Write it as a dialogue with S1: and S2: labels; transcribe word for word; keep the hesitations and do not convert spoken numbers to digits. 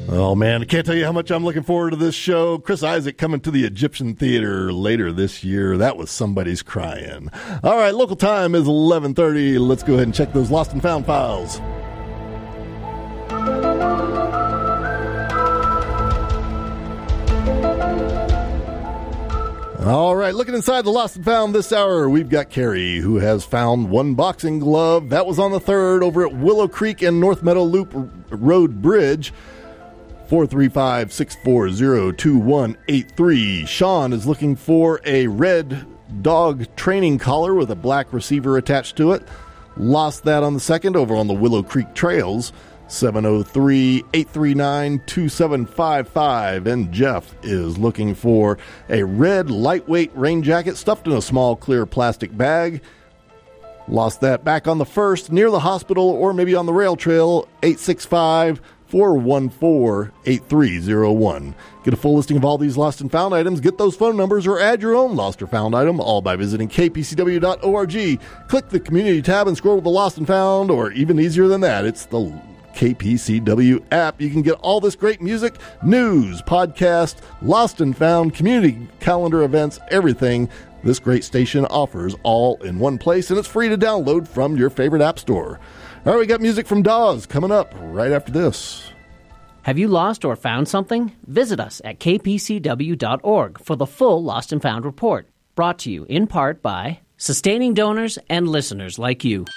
S1: Oh, man, I can't tell you how much I'm looking forward to this show. Chris Isaak coming to the Egyptian Theater later this year. That was Somebody's Crying. All right, local time is eleven thirty. Let's go ahead and check those lost and found files. All right, looking inside the lost and found this hour, we've got Carrie, who has found one boxing glove. That was on the third over at Willow Creek and North Meadow Loop Road Bridge. four three five, six four zero, two one eight three. Sean is looking for a red dog training collar with a black receiver attached to it. Lost that on the second over on the Willow Creek Trails. seven oh three, eight three nine, two seven five five. And Jeff is looking for a red lightweight rain jacket stuffed in a small clear plastic bag. Lost that back on the first near the hospital or maybe on the rail trail. eight six five, four one four, eight three zero one. Get a full listing of all these lost and found items, get those phone numbers, or add your own lost or found item, all by visiting k p c w dot org. Click the community tab and scroll to the lost and found, or even easier than that, it's the K P C W app. You can get all this great music, news, podcast, lost and found, community calendar events, everything this great station offers all in one place, and it's free to download from your favorite app store. All right, we got music from Dawes coming up right after this.
S2: Have you lost or found something? Visit us at k p c w dot org for the full Lost and Found report. Brought to you in part by sustaining donors and listeners like you.